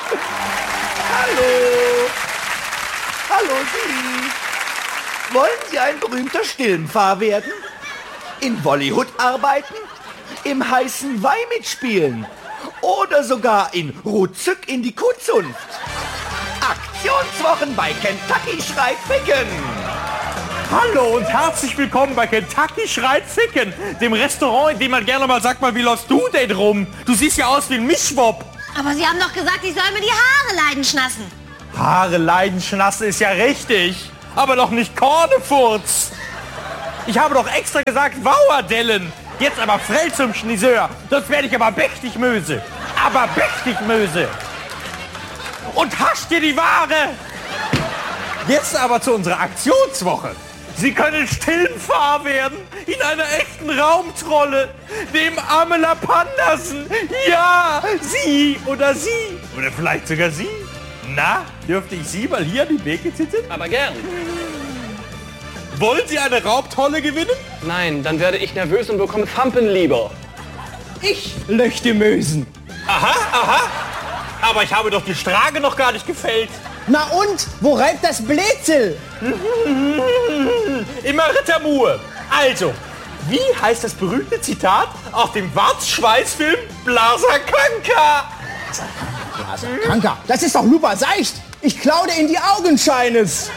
Hallo. Hallo Sie. Wollen Sie ein berühmter Stillenpfarr werden? In Bollywood arbeiten? Im heißen Weih mitspielen? Oder sogar in Rutzück in die Kuhzunft? Aktionswochen bei Kentucky Schreit Ficken. Hallo und herzlich willkommen bei Kentucky Schreit Ficken, dem Restaurant, in dem man gerne mal sagt, wie läufst du denn rum? Du siehst ja aus wie ein Mischwob. Aber Sie haben doch gesagt, ich soll mir die Haare leidenschnassen. Haare leidenschnassen ist ja richtig, aber doch nicht Kornefurz. Ich habe doch extra gesagt Wauerdellen. Jetzt aber frell zum Schniseur, sonst werde ich aber mächtig Möse. Aber mächtig Möse. Und hasch dir die Ware. Jetzt aber zu unserer Aktionswoche. Sie können Stillenpfarr werden in einer echten Raumtrolle, dem Amela Pandersen. Ja, Sie oder vielleicht sogar Sie. Na, dürfte ich Sie mal hier an die Beke sitzen? Aber gern. Wollen Sie eine Raubtrolle gewinnen? Nein, dann werde ich nervös und bekomme Fampen lieber. Ich löchte Mösen. Aha. Aber ich habe doch die Strage noch gar nicht gefällt. Na und? Wo reibt das Bläzel? Immer Rittermur. Also, wie heißt das berühmte Zitat aus dem Warzschweißfilm Blaserkanka? Kranker, das ist doch Lupa Seicht. Ich klaue dir in die Augenscheines.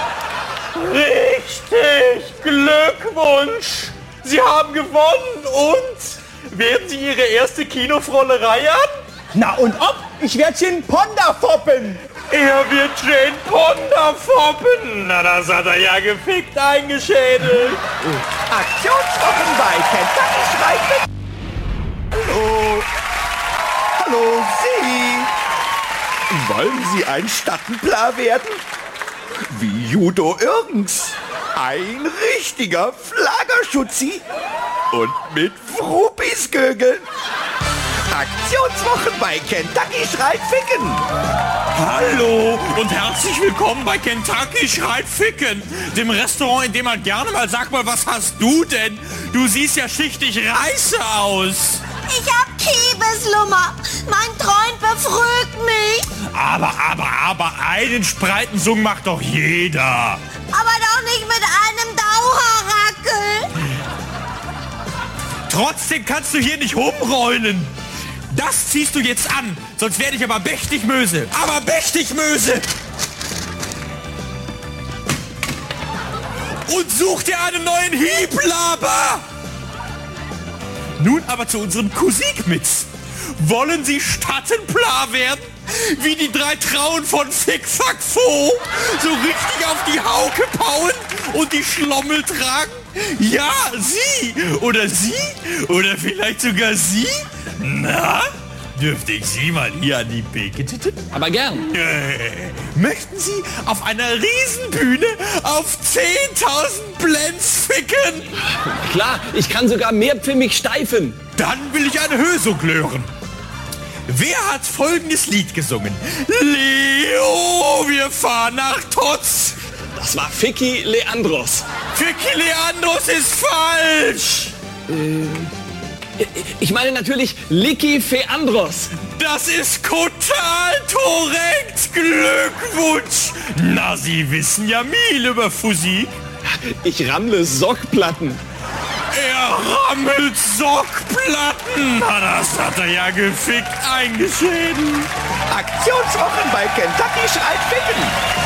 Richtig! Glückwunsch! Sie haben gewonnen und werden Sie Ihre erste Kinofrollerei an? Na und ob? Ich werd Jane Ponda foppen. Er wird Jane Ponda foppen! Na, das hat er ja gefickt eingeschädelt. Aktionswochen bei Kentucky Schreit Ficken. Hallo. Hallo Sie. Wollen Sie ein Stadtplar werden? Wie Judo Irgens. Ein richtiger Flaggerschutzi. Und mit Fruppisgögeln. Aktionswochen bei Kentucky Schreit Ficken. Hallo und herzlich willkommen bei Kentucky Schreit Ficken, dem Restaurant, in dem man gerne mal sagt, was hast du denn? Du siehst ja schichtig reiße aus. Ich hab Kiebeslummer. Mein Freund befrügt mich. Aber einen Spreitensung macht doch jeder. Aber doch nicht mit einem Dauerrackel. Trotzdem kannst du hier nicht rumrollen. Das ziehst du jetzt an, sonst werde ich aber mächtig Möse. Aber mächtig Möse! Und such dir einen neuen Hieblaber! Nun aber zu unserem Cousikmitz. Wollen Sie Stadtenplar werden? Wie die 3 Trauen von Fick Fuck Fo? So richtig auf die Hauke pauen und die Schlommel tragen? Ja, Sie! Oder Sie? Oder vielleicht sogar Sie? Na? Dürfte ich Sie mal hier an die Beke titten? Aber gern. Möchten Sie auf einer Riesenbühne auf 10.000 Blends ficken? Klar, ich kann sogar mehrpfimmig steifen. Dann will ich eine Hösung hören. Wer hat folgendes Lied gesungen? Leo, wir fahren nach Totz. Das war Ficky Leandros. Ficky Leandros ist falsch. Ich meine natürlich Licky Feandros. Das ist total korrekt. Glückwunsch. Na, Sie wissen ja viel über Physik. Ich rammle Sockplatten. Er rammelt Sockplatten. Na, das hat er ja gefickt eingeschädelt. Aktionswochen bei Kentucky Schreit Ficken.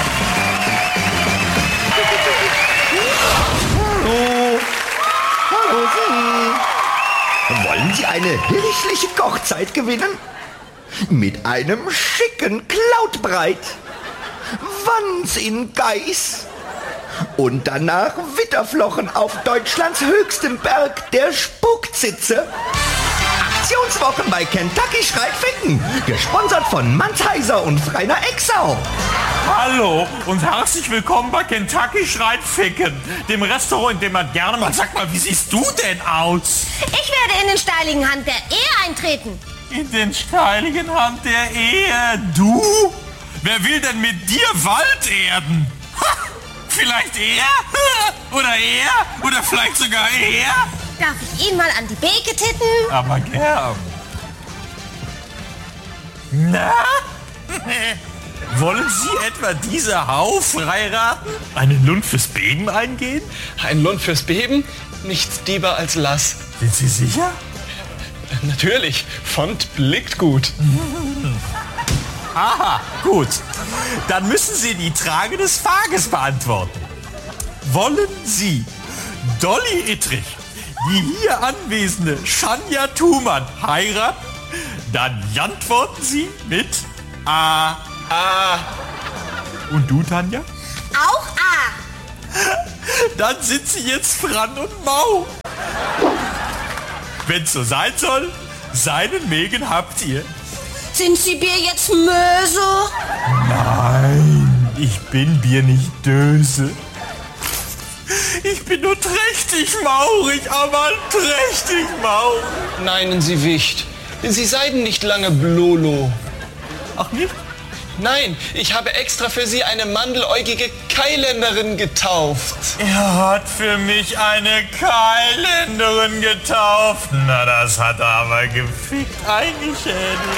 Hallo. Hallo Sie. Wollen Sie eine hirschliche Kochzeit gewinnen? Mit einem schicken Cloudbreit. Wans in Geiß. Und danach Witterflochen auf Deutschlands höchstem Berg der Spuckzitze. Aktionswochen bei Kentucky Schreit Ficken. Gesponsert von Mannsheiser und Freiner Exau. Hallo und herzlich willkommen bei Kentucky Schreit Ficken, dem Restaurant, in dem man gerne mal sagt, wie siehst du denn aus? Ich werde in den steiligen Hand der Ehe eintreten. In den steiligen Hand der Ehe? Du? Wer will denn mit dir Wald erden? Ha, vielleicht er? Oder er? Oder vielleicht sogar er? Darf ich ihn mal an die Beke titten? Aber gern. Na? Wollen Sie etwa diese Hauf heiraten? Einen Lund fürs Beben eingehen? Ein Lund fürs Beben? Nichts lieber als Lass. Sind Sie sicher? Natürlich, Font blickt gut. Aha, gut. Dann müssen Sie die Frage des Tages beantworten. Wollen Sie Dolly Ittrich, die hier anwesende Shania Thumann, heiraten? Dann antworten Sie mit A. Ah, Und du, Tanja? Auch A. Dann sind Sie jetzt Fran und Mau. Wenn's so sein soll, seinen Wegen habt ihr. Sind Sie Bier jetzt Möse? Nein, ich bin Bier nicht Döse. Ich bin nur trächtig maurig, aber trächtig maurig. nein, Sie Wicht. Sie seiden nicht lange Blolo. Ach nicht? Nein, ich habe extra für Sie eine mandeläugige Kailänderin getauft. Er hat für mich eine Kailänderin getauft. Na, das hat er aber gefickt eingeschädelt.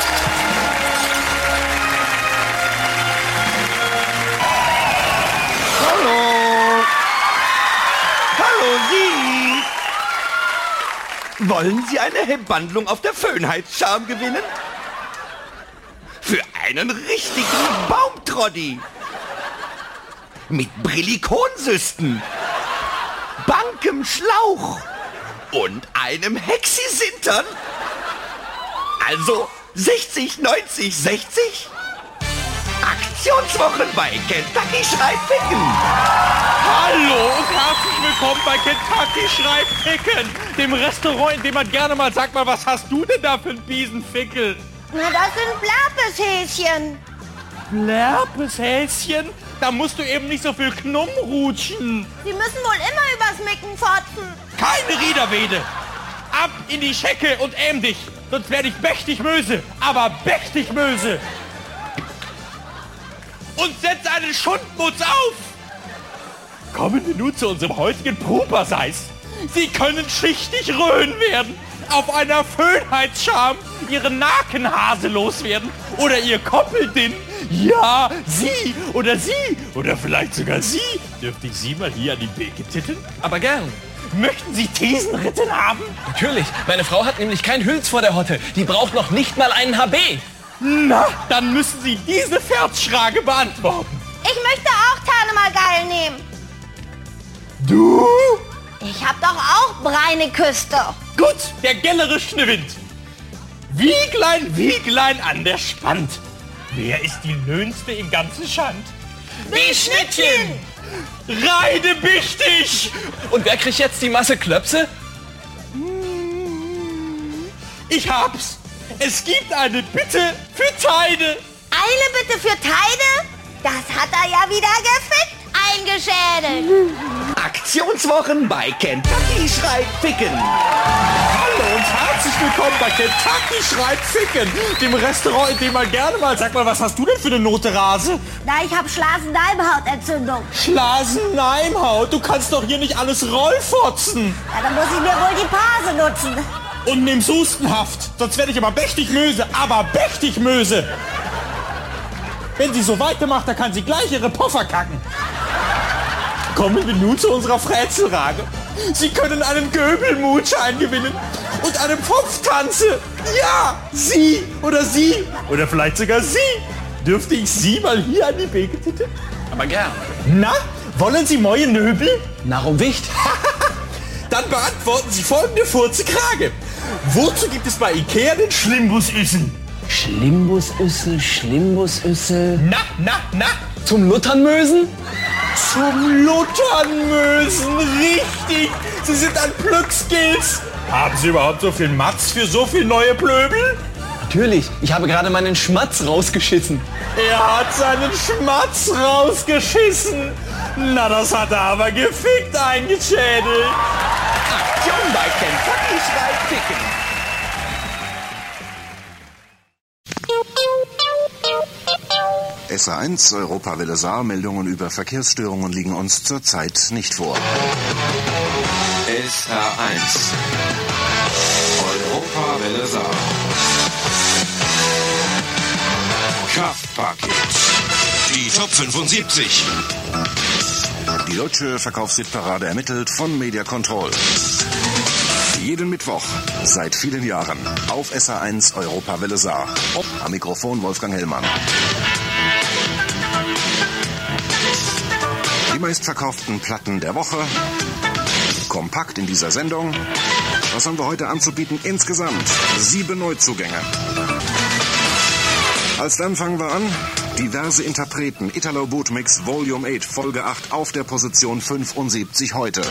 Hallo! Hallo Sie! Wollen Sie eine Hebandlung auf der Föhnheitsscham gewinnen? Für einen richtigen Baumtroddy! Mit Brillikonsüsten, bankem Schlauch und einem Hexisintern? Also 60, 90, 60? Aktionswochen bei Kentucky Schreit Ficken! Hallo und herzlich willkommen bei Kentucky Schreit Ficken, dem Restaurant, in dem man gerne mal sagt, mal, was hast du denn da für einen Biesenfickel? Na, das sind Blapeshäschen. Lärpeshäschen? Da musst du eben nicht so viel Knumm rutschen. Sie müssen wohl immer übers Micken fotzen. Keine Riederwede. Ab in die Schecke und ähm dich, sonst werde ich mächtig böse, aber mächtig böse. Und setz einen Schundmutz auf. Kommen wir nun zu unserem heutigen Puperseis. Sie können schichtig röhen werden, auf einer Föhnheitsscham ihren Nakenhase loswerden oder ihr Koppeldinn. Ja, Sie oder vielleicht sogar Sie. Dürfte ich Sie mal hier an die Beke titten? Aber gern. Möchten Sie Thesenritten haben? Natürlich, meine Frau hat nämlich kein Hülz vor der Hotte. Die braucht noch nicht mal einen HB. Na, dann müssen Sie diese Verzschrage beantworten. Ich möchte auch Tanemalgeil nehmen. Du? Ich hab doch auch Breine Küste. Gut, der gellerischne Wind. Wieglein an der Spand. Wer ist die Löhnste im ganzen Schand? Wie Schnittchen. Reide bichtig! Und wer kriegt jetzt die Masse Klöpse? Ich hab's. Es gibt eine Bitte für Teide. Eine Bitte für Teide? Das hat er ja wieder gefickt eingeschädelt. Aktionswochen bei Kentucky Schreit Ficken! Hallo und herzlich willkommen bei Kentucky Schreit Ficken, dem Restaurant, in dem man gerne mal... Sag mal, was hast du denn für eine Note Rase? Na, ich hab Schlasenleimhautentzündung. Schlasenleimhaut, du kannst doch hier nicht alles rollfotzen. Ja, dann muss ich mir wohl die Pase nutzen. Und nimm's Hustenhaft, sonst werde ich aber mächtig Möse, Wenn sie so weitermacht, dann kann sie gleich ihre Poffer kacken. Kommen wir nun zu unserer Frätzelrage. Sie können einen Göbelmutschein gewinnen und eine Pfropftanze. Ja, Sie oder vielleicht sogar Sie. Dürfte ich Sie mal hier an die Beke titten? Aber gern. Na, wollen Sie neue Nöbel? Narum Wicht. Dann beantworten Sie folgende Furze-Krage. Wozu gibt es bei Ikea den Schlimbusüssel? Schlimbusüssel. Na? Zum Luthernmösen? Zum Luthernmösen, richtig. Sie sind ein Plückskills. Haben Sie überhaupt so viel Matz für so viel neue Plöbel? Natürlich, ich habe gerade meinen Schmatz rausgeschissen. Er hat seinen Schmatz rausgeschissen. Na, das hat er aber gefickt eingeschädelt. Aktion bei Kentucky Schreit Ficken! SA1 Europawelle Saar, Meldungen über Verkehrsstörungen liegen uns zurzeit nicht vor. SA1 Europawelle Saar. Kraftpaket. Die Top 75. Die deutsche Verkaufshitparade ermittelt von Media Control. Jeden Mittwoch, seit vielen Jahren, auf SA1 Europawelle Saar. Am Mikrofon Wolfgang Hellmann. Die meistverkauften Platten der Woche. Kompakt in dieser Sendung. Was haben wir heute anzubieten? Insgesamt 7 Neuzugänge. Als dann fangen wir an. Diverse Interpreten, Italo Bootmix Volume 8, Folge 8 auf der Position 75 heute.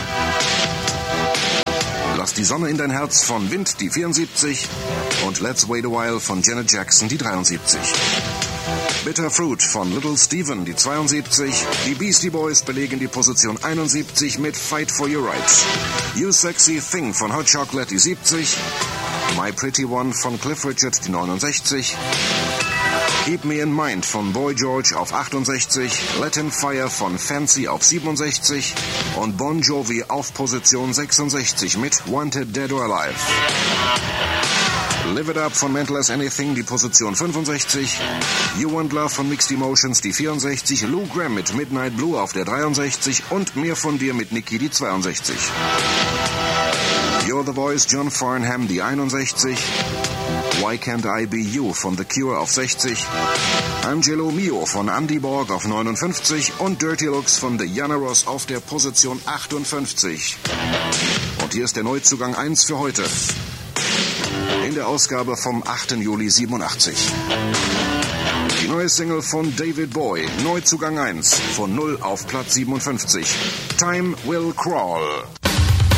Lass die Sonne in dein Herz von Wind, die 74. Und Let's Wait a While von Janet Jackson, die 73. Bitter Fruit von Little Steven, die 72. Die Beastie Boys belegen die Position 71 mit Fight for Your Rights. You Sexy Thing von Hot Chocolate, die 70. My Pretty One von Cliff Richard, die 69. Keep Me in Mind von Boy George auf 68, Let Him Fire von Fancy auf 67 und Bon Jovi auf Position 66 mit Wanted Dead or Alive. Live It Up von Mental as Anything, die Position 65, You Want Love von Mixed Emotions, die 64, Lou Gramm mit Midnight Blue auf der 63 und Mehr von dir mit Nicki, die 62. You're the Voice, John Farnham, die 61. Why Can't I Be You von The Cure auf 60, Angelo Mio von Andy Borg auf 59 und Dirty Looks von Diana Ross auf der Position 58. Und hier ist der Neuzugang 1 für heute. In der Ausgabe vom 8. Juli 87. Die neue Single von David Bowie, Neuzugang 1, von 0 auf Platz 57. Time Will Crawl.